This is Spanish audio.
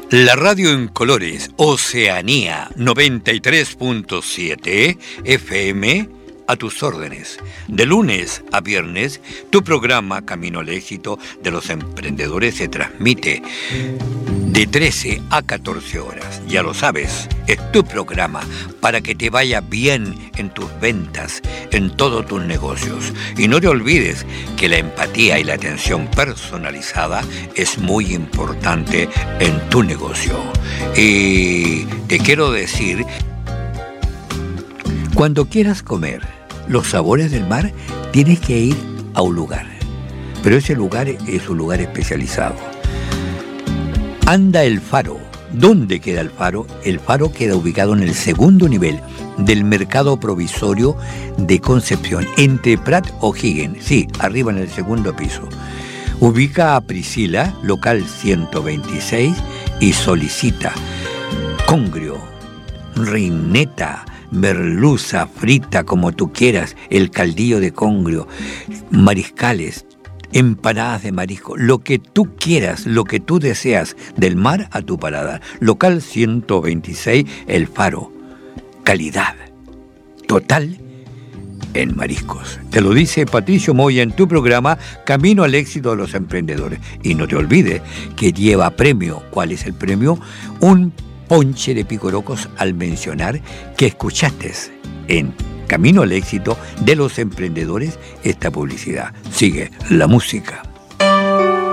La radio en colores, Oceanía 93.7 FM, a tus órdenes. De lunes a viernes, tu programa Camino al Éxito de los Emprendedores se transmite de 13 a 14 horas. Ya lo sabes, es tu programa para que te vaya bien en tus ventas, en todos tus negocios. Y no te olvides que la empatía y la atención personalizada es muy importante en tu negocio. Y te quiero decir, cuando quieras comer los sabores del mar, tienes que ir a un lugar. Pero ese lugar es un lugar especializado. Anda el Faro. ¿Dónde queda el Faro? El Faro queda ubicado en el segundo nivel del mercado provisorio de Concepción, entre Prat O'Higgins, sí, arriba en el segundo piso. Ubica a Priscila, local 126, y solicita congrio, reineta, merluza frita como tú quieras, el caldillo de congrio, mariscales, empanadas de marisco, lo que tú quieras, lo que tú deseas, del mar a tu paladar. Local 126, El Faro. Calidad total en mariscos. Te lo dice Patricio Moya en tu programa Camino al Éxito de los Emprendedores. Y no te olvides que lleva premio. ¿Cuál es el premio? Un ponche de picorocos al mencionar que escuchaste en Camino al Éxito de los Emprendedores esta publicidad. Sigue la música.